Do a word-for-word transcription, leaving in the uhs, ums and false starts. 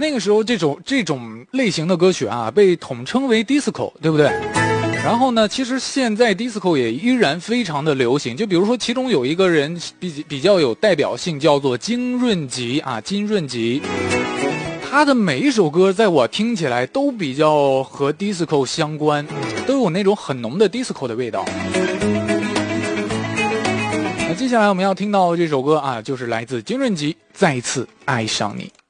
那个时候这种这种类型的歌曲啊，被统称为 disco， 对不对？然后呢，其实现在 disco 也依然非常的流行。就比如说，其中有一个人比比较有代表性，叫做金润吉啊，金润吉。他的每一首歌在我听起来都比较和 disco 相关，都有那种很浓的 disco 的味道。那接下来我们要听到这首歌啊，就是来自金润吉《再次爱上你》。